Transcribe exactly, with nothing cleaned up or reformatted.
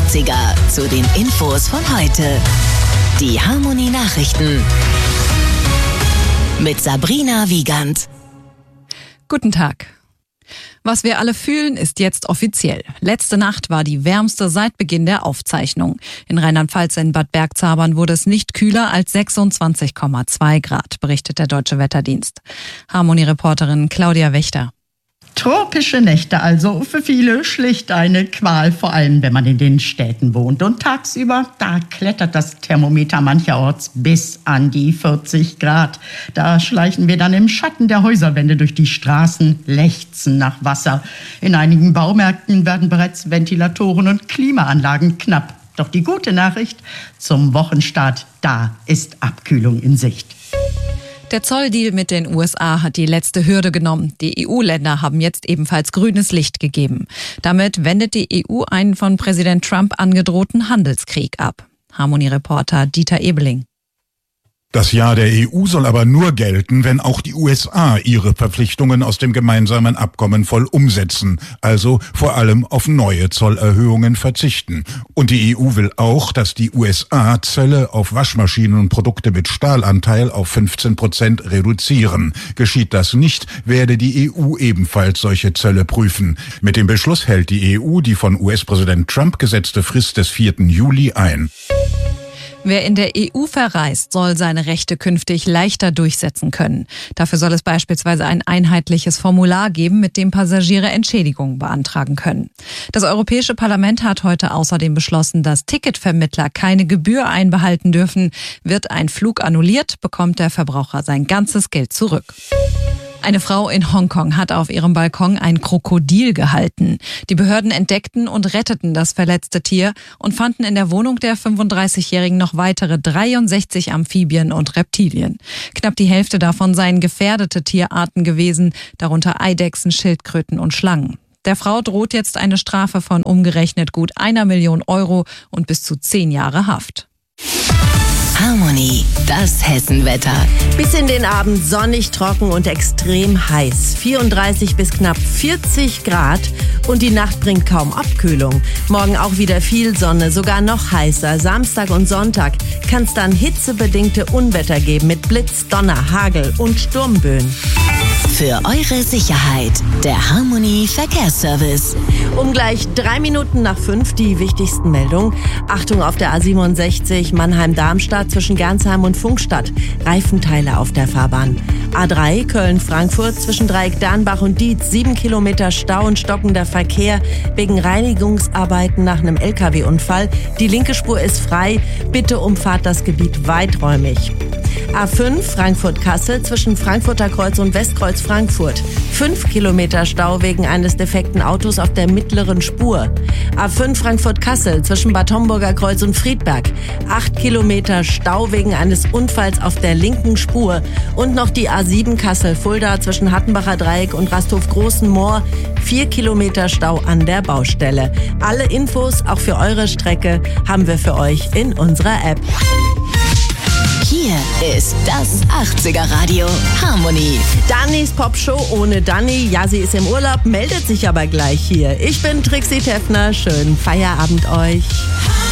achtziger zu den Infos von heute. Die Harmonie Nachrichten mit Sabrina Wiegand. Guten Tag. Was wir alle fühlen, ist jetzt offiziell. Letzte Nacht war die wärmste seit Beginn der Aufzeichnung. In Rheinland-Pfalz in Bad Bergzabern wurde es nicht kühler als sechsundzwanzig Komma zwei Grad, berichtet der Deutsche Wetterdienst. Harmonie-Reporterin Claudia Wächter. Tropische Nächte also, für viele schlicht eine Qual, vor allem wenn man in den Städten wohnt. Und tagsüber, da klettert das Thermometer mancherorts bis an die vierzig Grad. Da schleichen wir dann im Schatten der Häuserwände durch die Straßen, lechzen nach Wasser. In einigen Baumärkten werden bereits Ventilatoren und Klimaanlagen knapp. Doch die gute Nachricht, zum Wochenstart, da ist Abkühlung in Sicht. Der Zolldeal mit den U S A hat die letzte Hürde genommen. Die E U-Länder haben jetzt ebenfalls grünes Licht gegeben. Damit wendet die E U einen von Präsident Trump angedrohten Handelskrieg ab. Harmonie-Reporter Dieter Ebeling. Das Ja der E U soll aber nur gelten, wenn auch die U S A ihre Verpflichtungen aus dem gemeinsamen Abkommen voll umsetzen, also vor allem auf neue Zollerhöhungen verzichten. Und die E U will auch, dass die U S A Zölle auf Waschmaschinen und Produkte mit Stahlanteil auf fünfzehn Prozent reduzieren. Geschieht das nicht, werde die E U ebenfalls solche Zölle prüfen. Mit dem Beschluss hält die E U die von U S-Präsident Trump gesetzte Frist des vierten Juli ein. Wer in der E U verreist, soll seine Rechte künftig leichter durchsetzen können. Dafür soll es beispielsweise ein einheitliches Formular geben, mit dem Passagiere Entschädigungen beantragen können. Das Europäische Parlament hat heute außerdem beschlossen, dass Ticketvermittler keine Gebühr einbehalten dürfen. Wird ein Flug annulliert, bekommt der Verbraucher sein ganzes Geld zurück. Eine Frau in Hongkong hat auf ihrem Balkon ein Krokodil gehalten. Die Behörden entdeckten und retteten das verletzte Tier und fanden in der Wohnung der fünfunddreißigjährigen noch weitere dreiundsechzig Amphibien und Reptilien. Knapp die Hälfte davon seien gefährdete Tierarten gewesen, darunter Eidechsen, Schildkröten und Schlangen. Der Frau droht jetzt eine Strafe von umgerechnet gut einer Million Euro und bis zu zehn Jahre Haft. Harmonie, das Hessenwetter. Bis in den Abend sonnig, trocken und extrem heiß. vierunddreißig bis knapp vierzig Grad und die Nacht bringt kaum Abkühlung. Morgen auch wieder viel Sonne, sogar noch heißer. Samstag und Sonntag kann es dann hitzebedingte Unwetter geben mit Blitz, Donner, Hagel und Sturmböen. Für eure Sicherheit, der Harmonie Verkehrsservice. Um gleich drei Minuten nach fünf die wichtigsten Meldungen. Achtung auf der A siebenundsechzig Mannheim-Darmstadt zwischen Gernsheim und Funkstadt. Reifenteile auf der Fahrbahn. A drei Köln-Frankfurt zwischen Dreieck Dernbach und Dietz. Sieben Kilometer Stau und stockender Verkehr wegen Reinigungsarbeiten nach einem L K W-Unfall. Die linke Spur ist frei. Bitte umfahrt das Gebiet weiträumig. A fünf Frankfurt-Kassel zwischen Frankfurter Kreuz und Westkreuz Frankfurt. Fünf Kilometer Stau wegen eines defekten Autos auf der mittleren Spur. A fünf Frankfurt-Kassel zwischen Bad Homburger Kreuz und Friedberg. Acht Kilometer Stau wegen eines Unfalls auf der linken Spur. Und noch die A sieben Kassel-Fulda zwischen Hattenbacher Dreieck und Rasthof-Großen Moor. Vier Kilometer Stau an der Baustelle. Alle Infos, auch für eure Strecke, haben wir für euch in unserer App. Hier ist das achtziger Radio Harmonie. Dannys Popshow ohne Dani. Ja, sie ist im Urlaub, meldet sich aber gleich hier. Ich bin Trixie Teffner. Schönen Feierabend euch.